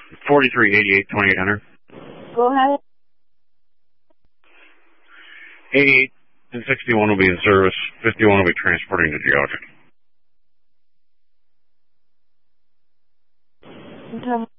4388 2800. Go ahead. 88 and 61 will be in service. 51 will be transporting to geologic. Okay.